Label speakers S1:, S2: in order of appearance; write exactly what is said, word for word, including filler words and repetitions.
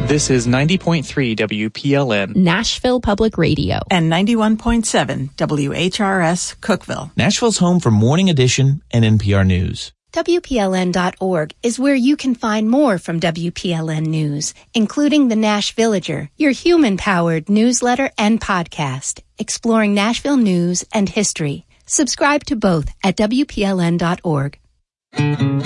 S1: This is ninety point three W P L N,
S2: Nashville Public Radio,
S3: and ninety-one point seven W H R S, Cookeville.
S4: Nashville's home for Morning Edition and N P R News.
S5: W P L N dot org is where you can find more from W P L N News, including the Nash Villager, your human-powered newsletter and podcast, exploring Nashville news and history. Subscribe to both at W P L N dot org.